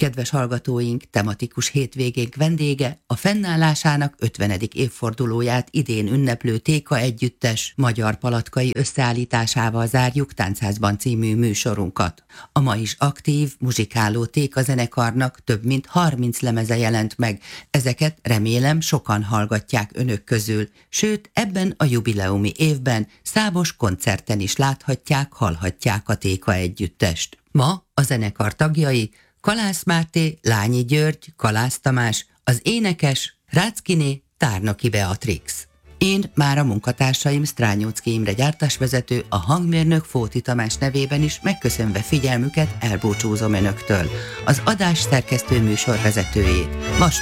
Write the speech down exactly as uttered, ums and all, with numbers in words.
Kedves hallgatóink, tematikus hétvégénk vendége a fennállásának ötvenedik évfordulóját idén ünneplő Téka Együttes magyar palatkai összeállításával zárjuk Táncházban című műsorunkat. A ma is aktív, muzsikáló Téka zenekarnak több mint harminc lemeze jelent meg, ezeket remélem sokan hallgatják önök közül, sőt ebben a jubileumi évben számos koncerten is láthatják, hallhatják a Téka Együttest. Ma a zenekar tagjai Kalász Máté, Lányi György, Kalász Tamás, az énekes Ráckiné, Tárnoki Beatrix. Én már a munkatársaim Strányóczky Imre gyártásvezető, a hangmérnök Fóti Tamás nevében is megköszönve figyelmüket elbúcsúzom önöktől, az adás szerkesztő műsorvezetőjét, Vas